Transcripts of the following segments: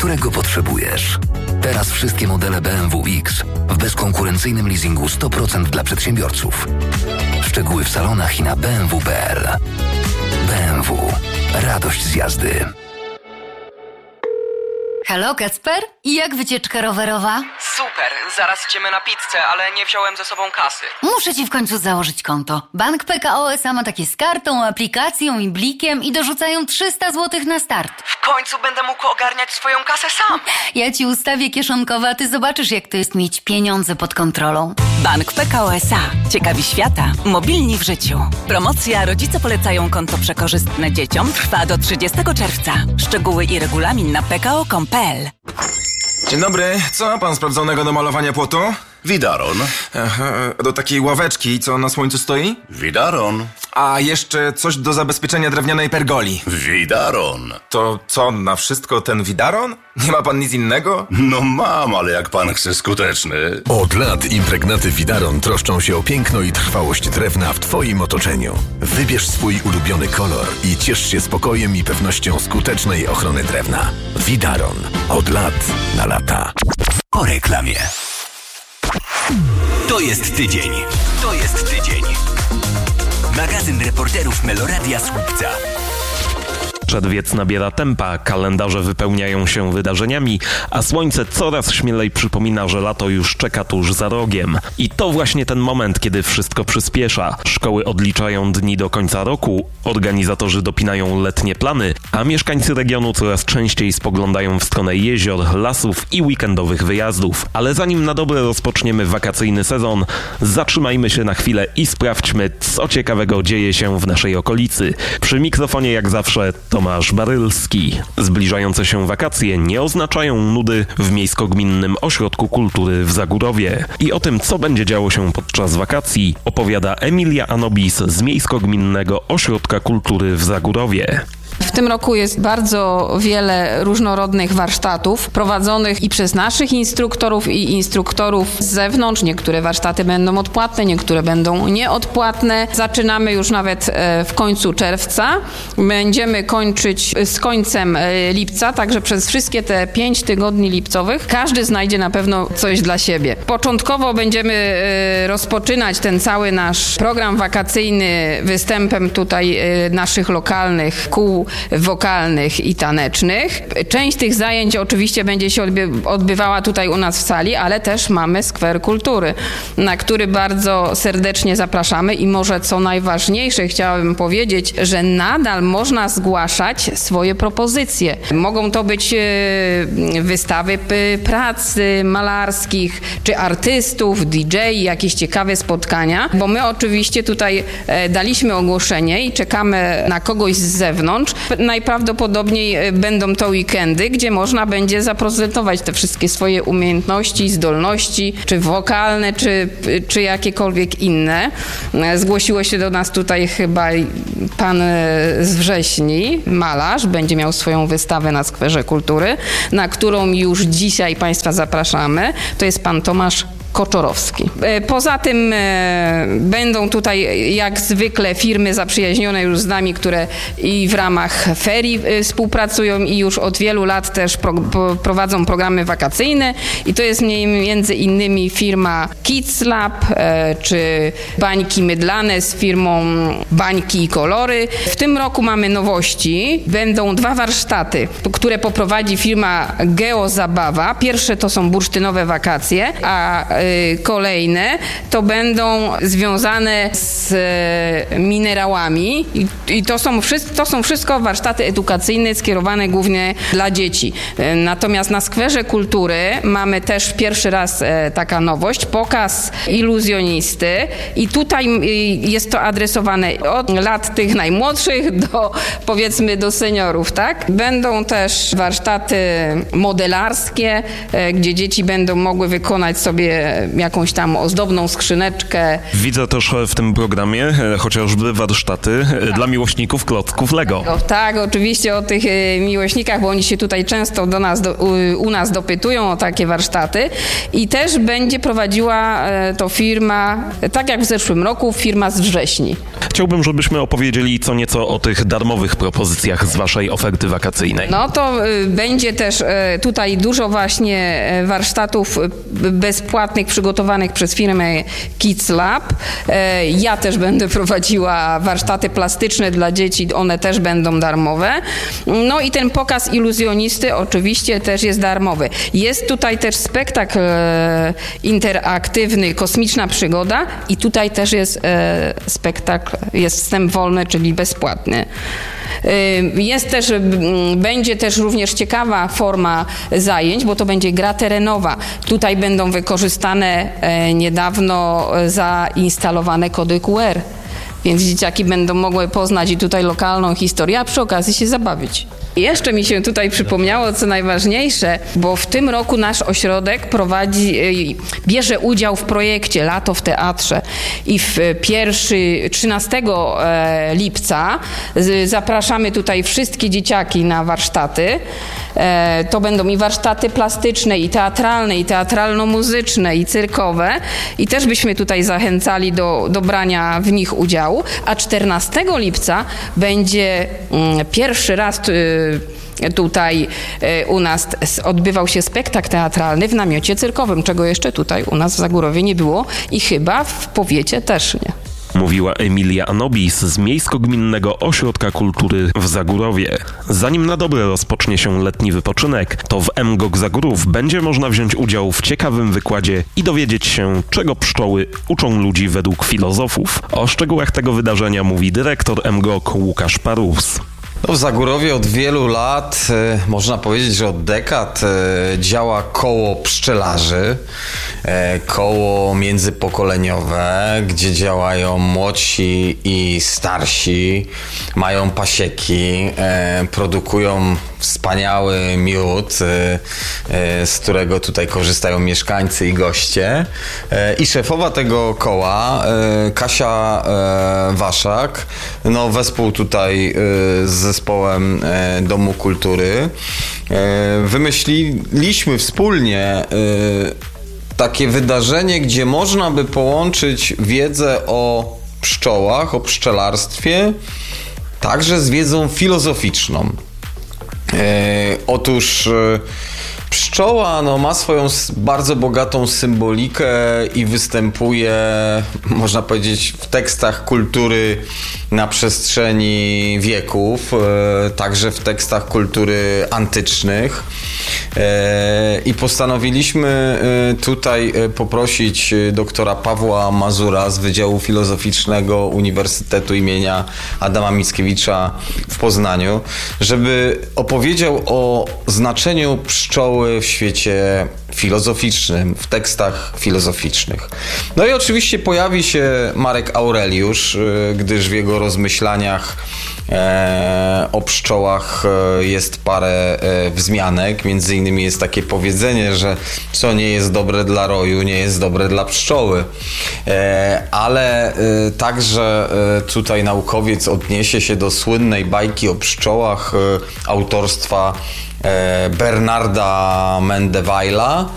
którego potrzebujesz. Teraz wszystkie modele BMW X w bezkonkurencyjnym leasingu 100% dla przedsiębiorców. Szczegóły w salonach i na bmw.pl. BMW. Radość z jazdy. Halo, Kacper? I jak wycieczka rowerowa? Super, zaraz idziemy na pizzę, ale nie wziąłem ze sobą kasy. Muszę ci w końcu założyć konto. Bank PKO SA ma takie z kartą, aplikacją i blikiem i dorzucają 300 zł na start. W końcu będę mógł ogarniać swoją kasę sam. Ja ci ustawię kieszonkowe, a ty zobaczysz, jak to jest mieć pieniądze pod kontrolą. Bank PKO SA. Ciekawi świata. Mobilni w życiu. Promocja Rodzice polecają konto przekorzystne dzieciom trwa do 30 czerwca. Szczegóły i regulamin na pko.com.pl. Dzień dobry, co ma pan sprawdzonego do malowania płotu? Widaron. Aha, do takiej ławeczki, co na słońcu stoi? Widaron. A jeszcze coś do zabezpieczenia drewnianej pergoli. Widaron. To co, na wszystko ten widaron? Nie ma pan nic innego? No mam, ale jak pan chce skuteczny. Od lat impregnaty Widaron troszczą się o piękno i trwałość drewna w twoim otoczeniu. Wybierz swój ulubiony kolor i ciesz się spokojem i pewnością skutecznej ochrony drewna. Widaron. Od lat na lata. Po reklamie. To jest tydzień. Magazyn reporterów Meloradia Słupca. Przedwiec nabiera tempa, kalendarze wypełniają się wydarzeniami, a słońce coraz śmielej przypomina, że lato już czeka tuż za rogiem. I to właśnie ten moment, kiedy wszystko przyspiesza. Szkoły odliczają dni do końca roku, organizatorzy dopinają letnie plany, a mieszkańcy regionu coraz częściej spoglądają w stronę jezior, lasów i weekendowych wyjazdów. Ale zanim na dobre rozpoczniemy wakacyjny sezon, zatrzymajmy się na chwilę i sprawdźmy, co ciekawego dzieje się w naszej okolicy. Przy mikrofonie jak zawsze Tomasz Barylski. Zbliżające się wakacje nie oznaczają nudy w Miejsko-Gminnym Ośrodku Kultury w Zagórowie. I o tym, co będzie działo się podczas wakacji, opowiada Emilia Anobis z Miejsko-Gminnego Ośrodka Kultury w Zagórowie. W tym roku jest bardzo wiele różnorodnych warsztatów prowadzonych i przez naszych instruktorów i instruktorów z zewnątrz. Niektóre warsztaty będą odpłatne, niektóre będą nieodpłatne. Zaczynamy już nawet w końcu czerwca. Będziemy kończyć z końcem lipca, także przez wszystkie te 5 tygodni lipcowych każdy znajdzie na pewno coś dla siebie. Początkowo będziemy rozpoczynać ten cały nasz program wakacyjny występem tutaj naszych lokalnych kół wokalnych i tanecznych. Część tych zajęć oczywiście będzie się odbywała tutaj u nas w sali, ale też mamy skwer kultury, na który bardzo serdecznie zapraszamy i może co najważniejsze chciałabym powiedzieć, że nadal można zgłaszać swoje propozycje. Mogą to być wystawy prac malarskich, czy artystów, DJ, jakieś ciekawe spotkania, bo my oczywiście tutaj daliśmy ogłoszenie i czekamy na kogoś z zewnątrz. Najprawdopodobniej będą to weekendy, gdzie można będzie zaprezentować te wszystkie swoje umiejętności, zdolności, czy wokalne, czy jakiekolwiek inne. Zgłosiło się do nas tutaj chyba pan z Wrześni, malarz, będzie miał swoją wystawę na Skwerze Kultury, na którą już dzisiaj Państwa zapraszamy. To jest pan Tomasz Koczorowski. Poza tym będą tutaj jak zwykle firmy zaprzyjaźnione już z nami, które i w ramach ferii współpracują i już od wielu lat też prowadzą programy wakacyjne i to jest między innymi firma Kids Lab czy Bańki Mydlane z firmą Bańki i Kolory. W tym roku mamy nowości. Będą 2 warsztaty, które poprowadzi firma Geozabawa. Pierwsze to są bursztynowe wakacje, a kolejne to będą związane z minerałami i to są wszystko warsztaty edukacyjne skierowane głównie dla dzieci. Natomiast na Skwerze Kultury mamy też pierwszy raz taka nowość, pokaz iluzjonisty i tutaj jest to adresowane od lat tych najmłodszych do powiedzmy do seniorów, tak? Będą też warsztaty modelarskie, gdzie dzieci będą mogły wykonać sobie jakąś tam ozdobną skrzyneczkę. Widzę też w tym programie chociażby warsztaty dla miłośników klocków Lego. Tak, oczywiście o tych miłośnikach, bo oni się tutaj często u nas dopytują o takie warsztaty i też będzie prowadziła to firma, tak jak w zeszłym roku, firma z Wrześni. Chciałbym, żebyśmy opowiedzieli co nieco o tych darmowych propozycjach z waszej oferty wakacyjnej. No to będzie też tutaj dużo właśnie warsztatów bezpłatnych przygotowanych przez firmę Kids Lab. Ja też będę prowadziła warsztaty plastyczne dla dzieci, one też będą darmowe. No i ten pokaz iluzjonisty oczywiście też jest darmowy. Jest tutaj też spektakl interaktywny Kosmiczna Przygoda i tutaj też jest spektakl, jest wstęp wolny, czyli bezpłatny. Będzie też również ciekawa forma zajęć, bo to będzie gra terenowa. Tutaj będą wykorzystane niedawno zainstalowane kody QR, więc dzieciaki będą mogły poznać i tutaj lokalną historię, a przy okazji się zabawić. Jeszcze mi się tutaj przypomniało, co najważniejsze, bo w tym roku nasz ośrodek bierze udział w projekcie Lato w Teatrze i 13 lipca zapraszamy tutaj wszystkie dzieciaki na warsztaty. To będą i warsztaty plastyczne, i teatralne, i teatralno-muzyczne, i cyrkowe. I też byśmy tutaj zachęcali do brania w nich udziału. A 14 lipca będzie pierwszy raz tutaj u nas odbywał się spektakl teatralny w namiocie cyrkowym, czego jeszcze tutaj u nas w Zagórowie nie było i chyba w powiecie też nie. Mówiła Emilia Anobis z Miejsko-Gminnego Ośrodka Kultury w Zagórowie. Zanim na dobre rozpocznie się letni wypoczynek, to w MGOG Zagórów będzie można wziąć udział w ciekawym wykładzie i dowiedzieć się, czego pszczoły uczą ludzi według filozofów. O szczegółach tego wydarzenia mówi dyrektor MGOG Łukasz Parus. No w Zagórowie od wielu lat, można powiedzieć, że od dekad działa koło pszczelarzy, koło międzypokoleniowe, gdzie działają młodsi i starsi, mają pasieki, produkują wspaniały miód, z którego tutaj korzystają mieszkańcy i goście. I szefowa tego koła, Kasia Waszak, no wespół tutaj z zespołem Domu Kultury, wymyśliliśmy wspólnie takie wydarzenie, gdzie można by połączyć wiedzę o pszczołach, o pszczelarstwie, także z wiedzą filozoficzną. Otóż pszczoła ma swoją bardzo bogatą symbolikę i występuje, można powiedzieć, w tekstach kultury na przestrzeni wieków, także w tekstach kultury antycznych. I postanowiliśmy tutaj poprosić doktora Pawła Mazura z Wydziału Filozoficznego Uniwersytetu imienia Adama Mickiewicza w Poznaniu, żeby opowiedział o znaczeniu pszczoły w świecie filozoficznym, w tekstach filozoficznych. No i oczywiście pojawi się Marek Aureliusz, gdyż w jego rozmyślaniach o pszczołach jest parę wzmianek. Między innymi jest takie powiedzenie, że co nie jest dobre dla roju, nie jest dobre dla pszczoły. Ale także tutaj naukowiec odniesie się do słynnej bajki o pszczołach autorstwa Bernarda Mendeweila,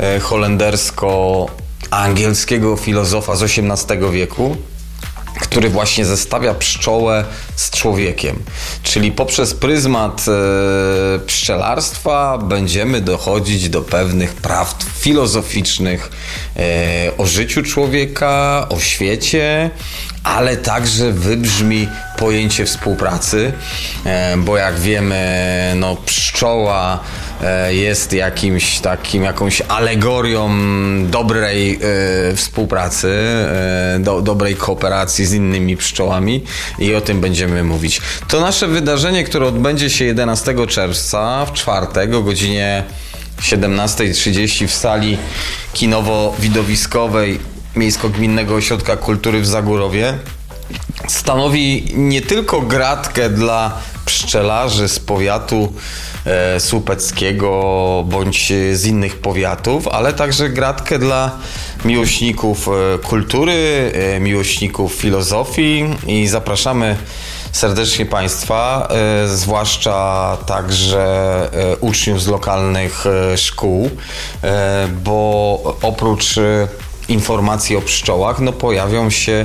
holendersko-angielskiego filozofa z XVIII wieku, który właśnie zestawia pszczołę z człowiekiem. Czyli poprzez pryzmat pszczelarstwa będziemy dochodzić do pewnych prawd filozoficznych o życiu człowieka, o świecie, ale także wybrzmi pojęcie współpracy, bo jak wiemy, pszczoła jest jakąś alegorią dobrej współpracy, dobrej kooperacji z innymi pszczołami i o tym będziemy mówić. To nasze wydarzenie, które odbędzie się 11 czerwca w czwartek o godzinie 17:30 w sali kinowo-widowiskowej Miejsko-Gminnego Ośrodka Kultury w Zagórowie, stanowi nie tylko gratkę dla pszczelarzy z powiatu słupeckiego bądź z innych powiatów, ale także gratkę dla miłośników kultury, miłośników filozofii i zapraszamy serdecznie Państwa, zwłaszcza także uczniów z lokalnych szkół, bo oprócz informacji o pszczołach, pojawią się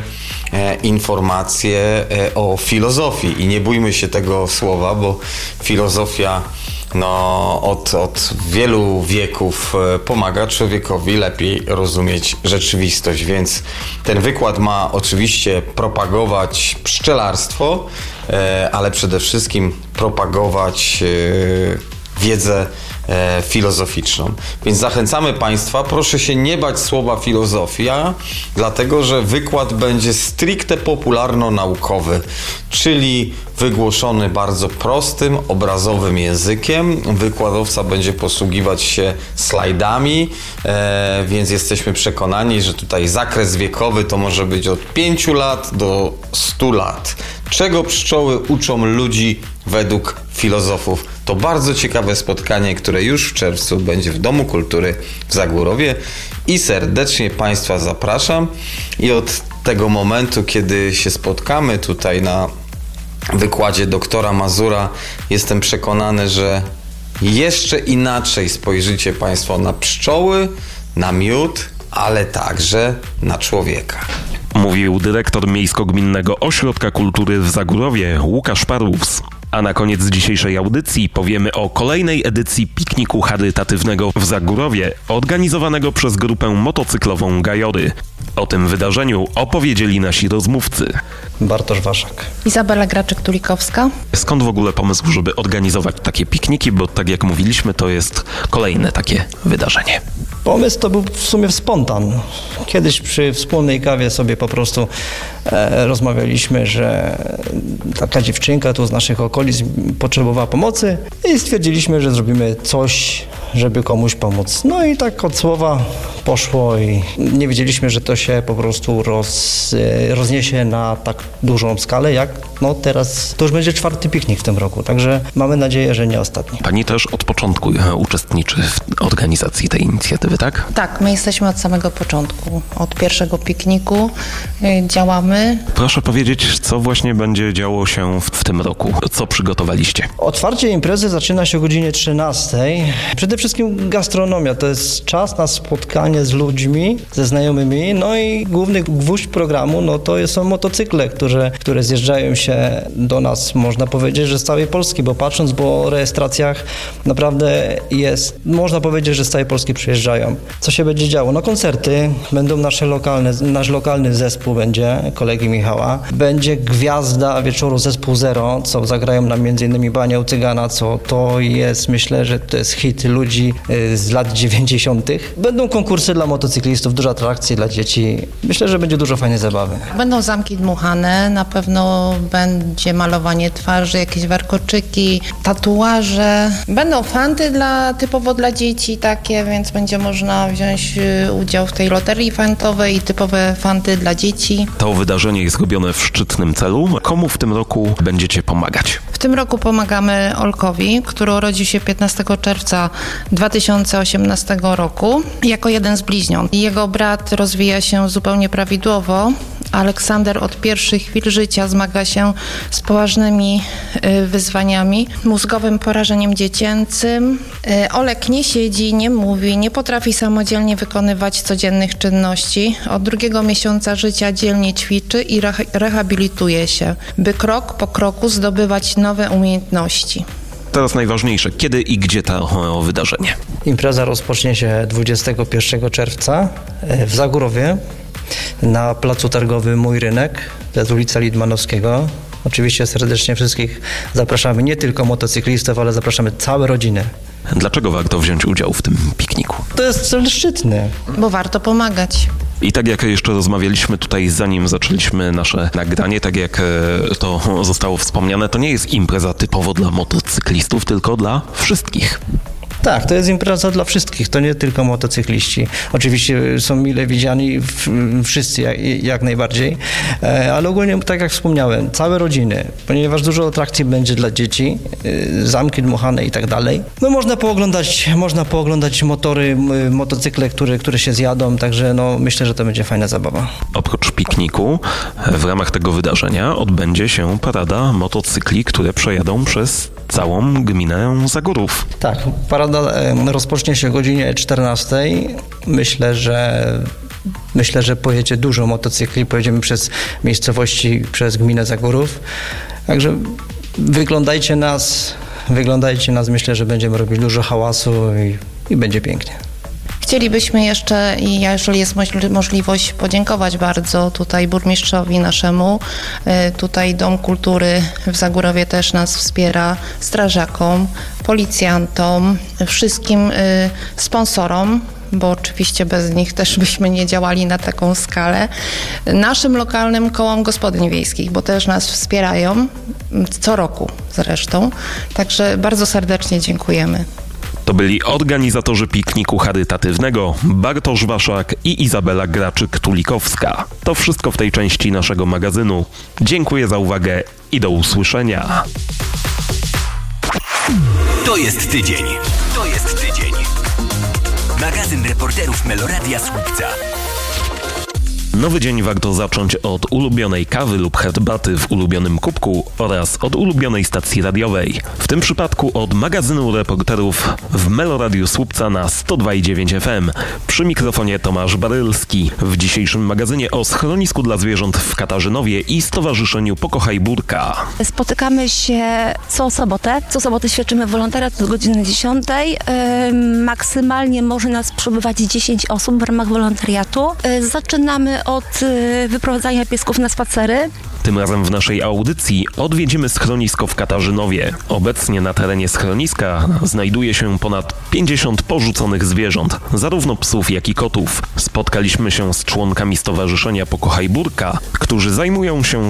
informacje o filozofii i nie bójmy się tego słowa, bo filozofia od wielu wieków pomaga człowiekowi lepiej rozumieć rzeczywistość, więc ten wykład ma oczywiście propagować pszczelarstwo, ale przede wszystkim propagować wiedzę filozoficzną. Więc zachęcamy Państwa, proszę się nie bać słowa filozofia, dlatego że wykład będzie stricte popularno-naukowy, czyli wygłoszony bardzo prostym, obrazowym językiem. Wykładowca będzie posługiwać się slajdami, więc jesteśmy przekonani, że tutaj zakres wiekowy to może być od 5 lat do 100 lat. Czego pszczoły uczą ludzi według filozofów? To bardzo ciekawe spotkanie, które już w czerwcu będzie w Domu Kultury w Zagórowie i serdecznie Państwa zapraszam. I od tego momentu, kiedy się spotkamy tutaj na wykładzie doktora Mazura, jestem przekonany, że jeszcze inaczej spojrzycie Państwo na pszczoły, na miód, ale także na człowieka. Mówił dyrektor Miejsko-Gminnego Ośrodka Kultury w Zagórowie Łukasz Parus. A na koniec dzisiejszej audycji powiemy o kolejnej edycji pikniku charytatywnego w Zagórowie, organizowanego przez grupę motocyklową Gajory. O tym wydarzeniu opowiedzieli nasi rozmówcy. Bartosz Waszak. Izabela Graczyk-Tulikowska. Skąd w ogóle pomysł, żeby organizować takie pikniki, bo tak jak mówiliśmy, to jest kolejne takie wydarzenie? Pomysł to był w sumie spontan. Kiedyś przy wspólnej kawie sobie po prostu rozmawialiśmy, że taka dziewczynka tu z naszych okolic potrzebowała pomocy i stwierdziliśmy, że zrobimy coś, żeby komuś pomóc. No i tak od słowa poszło i nie wiedzieliśmy, że to się po prostu rozniesie na tak dużą skalę, jak teraz to już będzie 4. piknik w tym roku, także mamy nadzieję, że nie ostatni. Pani też od początku uczestniczy w organizacji tej inicjatywy, tak? Tak, my jesteśmy od samego początku, od pierwszego pikniku działamy. Proszę powiedzieć, co właśnie będzie działo się w tym roku? Co przygotowaliście? Otwarcie imprezy zaczyna się o godzinie 13. Przede wszystkim gastronomia, to jest czas na spotkanie z ludźmi, ze znajomymi, i główny gwóźdź programu, to są motocykle, które zjeżdżają się do nas, można powiedzieć, że z całej Polski, bo patrząc po rejestracjach naprawdę można powiedzieć, że z całej Polski przyjeżdżają. Co się będzie działo? Koncerty, będą nasz lokalny zespół będzie, kolegi Michała, będzie gwiazda wieczoru zespół Zero, co zagrają nam m.in. Bania u Cygana, co to jest, myślę, że to jest hit ludzi z lat 90. Będą konkursy dla motocyklistów, dużo atrakcji dla dzieci. Myślę, że będzie dużo fajnej zabawy. Będą zamki dmuchane, na pewno będzie malowanie twarzy, jakieś warkoczyki, tatuaże. Będą fanty typowo dla dzieci takie, więc będzie można wziąć udział w tej loterii fantowej i typowe fanty dla dzieci. To wydarzenie jest robione w szczytnym celu. Komu w tym roku będziecie pomagać? W tym roku pomagamy Olkowi, który urodził się 15 czerwca 2018 roku jako jeden z bliźniąt. Jego brat rozwija się zupełnie prawidłowo. Aleksander od pierwszych chwil życia zmaga się z poważnymi wyzwaniami, mózgowym porażeniem dziecięcym. Olek nie siedzi, nie mówi, nie potrafi samodzielnie wykonywać codziennych czynności. Od 2 miesiąca życia dzielnie ćwiczy i rehabilituje się, by krok po kroku zdobywać nowe umiejętności. Teraz najważniejsze, kiedy i gdzie to wydarzenie? Impreza rozpocznie się 21 czerwca w Zagórowie na placu targowym Mój Rynek, to jest ulica Lidmanowskiego. Oczywiście serdecznie wszystkich zapraszamy, nie tylko motocyklistów, ale zapraszamy całe rodziny. Dlaczego warto wziąć udział w tym pikniku? To jest cel szczytny. Bo warto pomagać. I tak jak jeszcze rozmawialiśmy tutaj, zanim zaczęliśmy nasze nagranie, tak jak to zostało wspomniane, to nie jest impreza typowo dla motocyklistów, tylko dla wszystkich. Tak, to jest impreza dla wszystkich, to nie tylko motocykliści. Oczywiście są mile widziani wszyscy jak najbardziej, ale ogólnie, tak jak wspomniałem, całe rodziny, ponieważ dużo atrakcji będzie dla dzieci, zamki dmuchane i tak dalej. No można pooglądać motory, motocykle, które się zjadą, także myślę, że to będzie fajna zabawa. Oprócz pikniku, w ramach tego wydarzenia odbędzie się parada motocykli, które przejadą przez całą gminę Zagórów. Tak, parada rozpocznie się o godzinie 14. Myślę, że pojedzie dużo motocykli, pojedziemy przez miejscowości, przez gminę Zagórów. Także wyglądajcie nas, myślę, że będziemy robić dużo hałasu i będzie pięknie. Chcielibyśmy jeszcze, i jeżeli jest możliwość, podziękować bardzo tutaj burmistrzowi naszemu. Tutaj Dom Kultury w Zagórowie też nas wspiera, strażakom, policjantom, wszystkim sponsorom, bo oczywiście bez nich też byśmy nie działali na taką skalę. Naszym lokalnym kołom gospodyń wiejskich, bo też nas wspierają co roku zresztą. Także bardzo serdecznie dziękujemy. To byli organizatorzy pikniku charytatywnego Bartosz Waszak i Izabela Graczyk-Tulikowska. To wszystko w tej części naszego magazynu. Dziękuję za uwagę i do usłyszenia. To jest tydzień. Magazyn reporterów Meloradia Słupca. Nowy dzień warto zacząć od ulubionej kawy lub herbaty w ulubionym kubku oraz od ulubionej stacji radiowej. W tym przypadku od magazynu reporterów w Meloradiu Słupca na 102,9 FM. Przy mikrofonie Tomasz Barylski. W dzisiejszym magazynie o schronisku dla zwierząt w Katarzynowie i Stowarzyszeniu Pokochaj Burka. Spotykamy się co sobotę. Co sobotę świadczymy wolontariat do godziny 10. Maksymalnie może nas przebywać 10 osób w ramach wolontariatu. Zaczynamy od wyprowadzania piesków na spacery. Tym razem w naszej audycji odwiedzimy schronisko w Katarzynowie. Obecnie na terenie schroniska znajduje się ponad 50 porzuconych zwierząt, zarówno psów, jak i kotów. Spotkaliśmy się z członkami Stowarzyszenia Pokochaj Burka, którzy zajmują się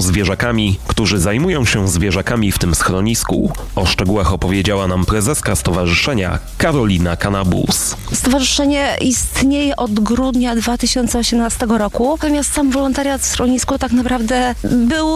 zwierzakami w tym schronisku. O szczegółach opowiedziała nam prezeska stowarzyszenia Karolina Kanabus. Stowarzyszenie istnieje od grudnia 2018 roku, natomiast sam wolontariat w schronisku tak naprawdę był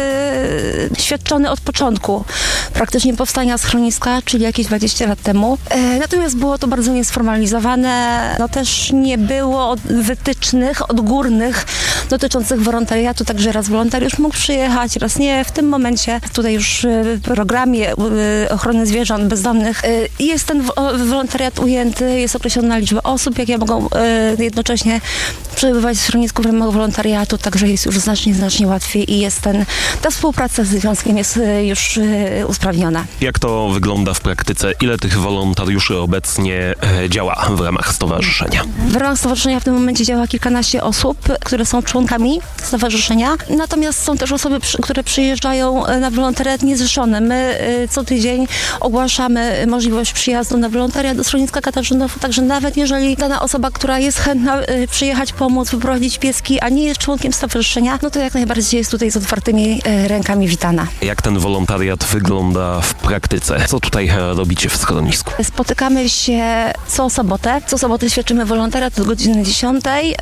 świadczony od początku praktycznie powstania schroniska, czyli jakieś 20 lat temu. Natomiast było to bardzo niesformalizowane. Też nie było wytycznych odgórnych dotyczących wolontariatu, także raz wolontariusz mógł przyjechać, raz nie. W tym momencie tutaj już w programie ochrony zwierząt bezdomnych jest ten wolontariat ujęty, jest określona liczba osób, jakie mogą jednocześnie przebywać w schronisku w ramach wolontariatu, także jest już znacznie łatwiej i ta współpraca z związkiem jest już usprawniona. Jak to wygląda w praktyce? Ile tych wolontariuszy obecnie działa w ramach stowarzyszenia? W ramach stowarzyszenia w tym momencie działa kilkanaście osób, które są członkami stowarzyszenia. Natomiast są też osoby, które przyjeżdżają na wolontariat niezrzeszone. My co tydzień ogłaszamy możliwość przyjazdu na wolontariat do schroniska Katarzynowa, także nawet jeżeli dana osoba, która jest chętna przyjechać, pomóc, wyprowadzić pieski, a nie jest członkiem stowarzyszenia, no to jak najbardziej jest tutaj z otwartymi rękami witana. Jak ten wolontariat wygląda w praktyce? Co tutaj robicie w schronisku? Spotykamy się co sobotę. Co sobotę świadczymy wolontariat do godziny 10.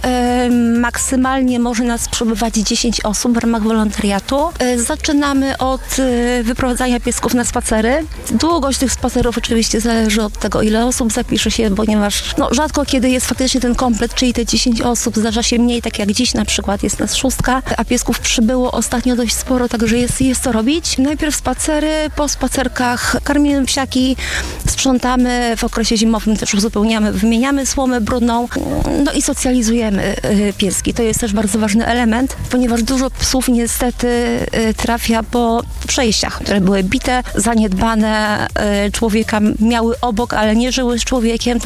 Maksymalnie może nas przebywać 10 osób w ramach wolontariatu. Zaczynamy od wyprowadzania piesków na spacery. Długość tych spacerów oczywiście zależy od tego, ile osób zapisze się, ponieważ rzadko kiedy jest faktycznie ten komplet, czyli te 10 osób. Zdarza się mniej, tak jak dziś na przykład jest nas 6, a piesków przybyło ostatnio dość sporo, także jest co robić. Najpierw spacery, po spacerkach karmimy psiaki, sprzątamy, w okresie zimowym też uzupełniamy, wymieniamy słomę brudną, i socjalizujemy pieski. To jest też bardzo ważny element, ponieważ dużo psów niestety trafia po przejściach, które były bite, zaniedbane, człowieka miały obok, ale nie żyły z człowiekiem.